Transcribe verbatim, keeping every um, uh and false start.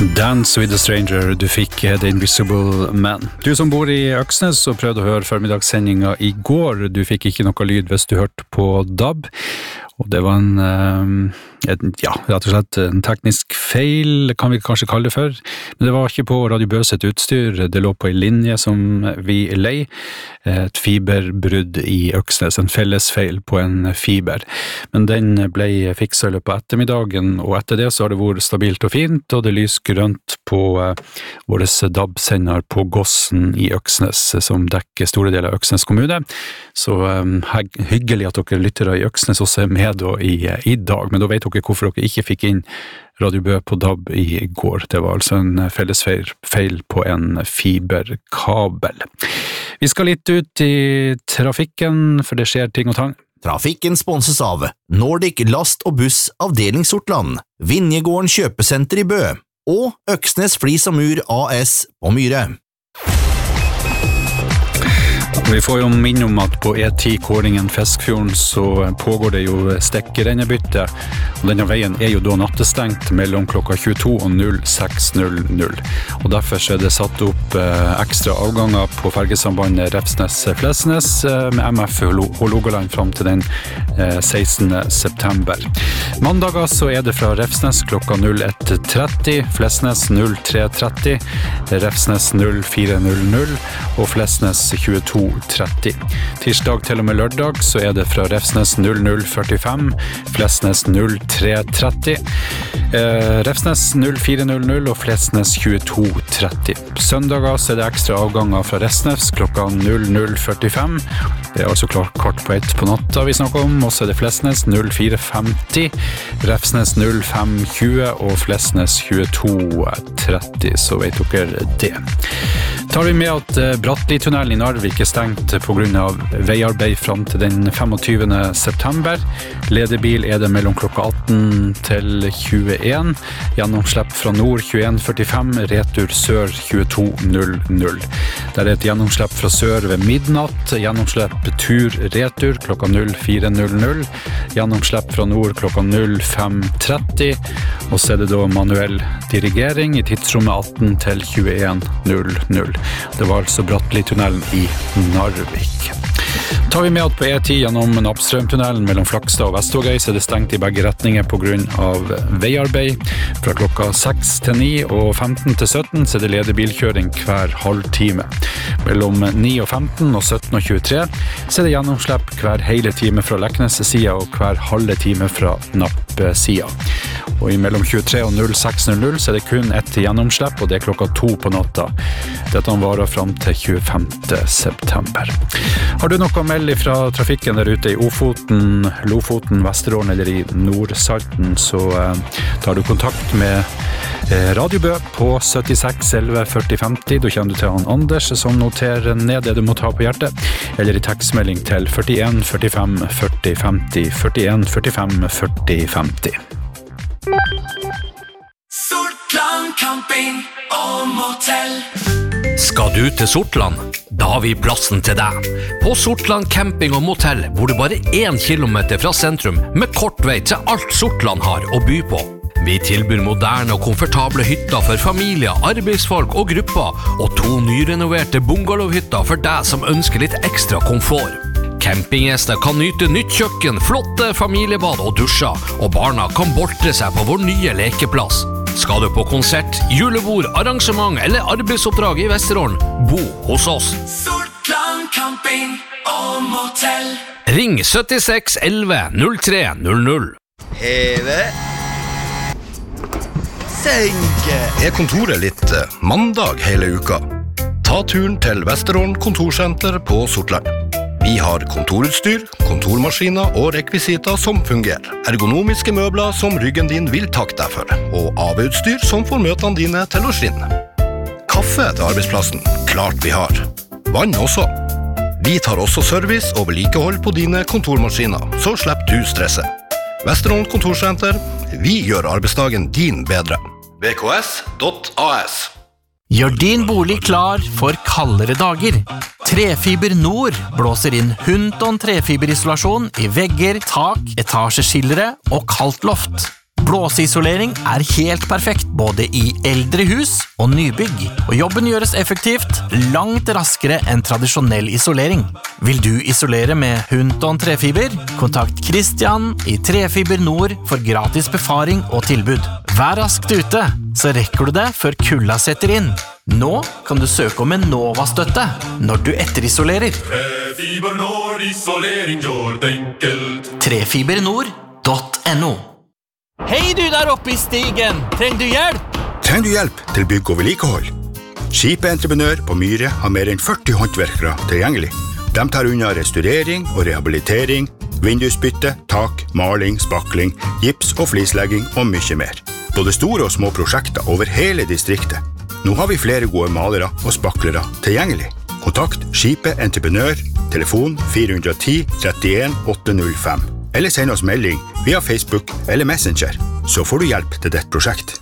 Dance with a Stranger, du fikk The Invisible Man. Du som bor i Øksnes og prøvde å høre formiddagssendinga i går, du fikk ikke noe lyd hvis du hørte på D A B. Og det var en, en, ja, rett og slett en teknisk feil, kan vi kanskje kalle det for. Men det var ikke på Radio Bø sitt utstyr, det lå på en linje som vi lei. Et fiberbrudd i Øksnes, en fellesfeil på en fiber. Men den ble fikset i løpet av ettermiddagen, og etter det så har det vært stabilt og fint, og det lyser grønt på våre D A B-sender på Gossen i Øksnes, som dekker store deler av Øksnes kommune. Så um, hyggelig at dere lyttere i Øksnes også er med da i, i dag, men da vet dere hvorfor dere ikke fikk inn Radio Bø på D A B i går. Det var altså en fellesfeil feil på en fiberkabel. Vi skal litt ut i trafikken, for det skjer ting og tang. Trafikken sponses av Nordic Last og Buss Avdeling Sortland, Vinjegården Kjøpesenter i Bø og Øksnes Flis og Mur A S på Myre. Vi får jo minne om at på E ti Kåringen Feskfjorden så pågår det jo stekkerennebytte, og denne veien er jo da nattestengt mellom klokka tjueto og null seks null null. Og derfor er det satt opp eh, ekstra avganger på fergesambandet Refsnes-Flesnes eh, med M F Hålogaland frem til den eh, sekstende september. Mandager så er det fra Refsnes klokka null ett tretti, Flesnes null tre tretti, Refsnes null fire null null og Flesnes tjueto tretti. Tirsdag til og med lørdag så er det fra Refsnes null null førtifem, Flesnes null tre tretti, eh, Refsnes null fire null null og Flesnes tjueto tretti. Søndager så er det ekstra avganger fra Refsnes klokka null null førtifem. Det er altså klart kort på ett på natta vi snakker om, og så er det Flesnes null fire femti, Refsnes null fem tjue og Flesnes tjueto tretti, så vet dere det. Tar vi med at Brattli-tunnelen i Narvik er stengt på grunn av veiarbeid frem til den femogtyvende september. Ledebil er det mellom klokka atten til tjueen, gjennomslipp fra nord tjueen førtifem, retur sør tjueto null null. Der er et gjennomslipp fra sør ved midnatt, gjennomslipp tur retur klokka null fire null null, gjennomslipp fra nord klokka null fem tretti, og så er det da manuell dirigering i tidsrommet atten til tjueen null null. Det var altså Brattli-tunnelen i Narvik. Tar vi med at på E ti gjennom Nappstrømtunnelen mellom Flakstad og Vestvågøy så er det stengt i begge retninger på grunn av veiarbeid. Fra klokka seks til ni og femten til sytten så er det ledebilkjøring hver halvtime. Mellom ni og femten og sytten og tjuetre så er det gjennomslipp hver hele time fra Leknes-sida og hver halve time fra Napp-sida. Og i mellom tjuetre og null seks null null så er det kun ett gjennomslipp, og det er klokka to på natta. Dette varer frem til tjuefemte september. Har du noe å melde fra trafikken der ute i Ofoten, Lofoten, Vesterålen eller i Nordsalten, så eh, tar du kontakt med eh, Radio Bø på syttiseks elleve førti femti. Da kommer du til han Anders som noterer ned det du må ta på hjertet, eller i tekstmelding til førtien førtifem førti femti, førtien førtifem førti femti. Sortland camping og motell. Skal du til Sortland? Da har vi plassen til deg. På Sortland camping og motell bor du bare én kilometer fra sentrum med kort vei til alt Sortland har å by på. Vi tilbyr moderne og komfortable hytter for familier, arbeidsfolk og grupper, og to nyrenoverte bungalowhytter for deg som ønsker litt ekstra komfort. Campinggjester kan nyte nytt kjøkken, flotte familiebad og dusjer, og barna kan boltre seg på vår nye lekeplass. Skal du på konsert, julebord, arrangement eller arbeidsoppdrag i Vesterålen, bo hos oss. Sortland camping og motell. Ring syttiseks elleve null tre null null. Heve. Senke. Er kontoret litt eh, mandag hele uka? Ta turen til Vesterålen kontorsenter på Sortland. Vi har kontorutstyr, kontormaskiner og rekvisiter som fungerer. Ergonomiske møbler som ryggen din vil takke deg for, og A V-utstyr som får møtene dine til å skinne. Kaffe til arbeidsplassen, klart vi har. Vann også. Vi tar også service og vedlikehold på dine kontormaskiner, så slipper du stresse. Vesterålen kontorsenter, vi gjør arbeidsdagen din bedre. v k s punktum a s. Gjør din bolig klar for kaldere dager. Trefiber Nord blåser inn Hunton trefiberisolasjon i vegger, tak, etasjeskillere og kaldt loft. Blåseisolering er helt perfekt både i eldre hus og nybygg, og jobben gjøres effektivt langt raskere enn tradisjonell isolering. Vil du isolere med Hunton trefiber? Kontakt Christian i Trefiber Nord for gratis befaring og tilbud. Vær raskt ute, så rekker du det før kulda setter inn. Nå kan du søke om en Nova-støtte når du etterisolerer. Trefiber Nord, isolering gjort enkelt. trefibernord punktum no. Hei du der oppe i stigen, trenger du hjelp? Trenger du hjelp til bygg og vedlikehold? Skipet Entreprenør på Myre har mer enn førti håndverkere tilgjengelig. De tar unna restaurering og rehabilitering, vindusbytte, tak, maling, spakling, gips og flislegging og mye mer. Både store og små prosjekter over hele distriktet. Nå har vi flere gode malere og spaklere tilgjengelig. Kontakt Skipet Entreprenør, telefon fire ett null, tre en, åtte null fem. Eller send oss melding via Facebook eller Messenger, så får du hjelp til ditt prosjekt.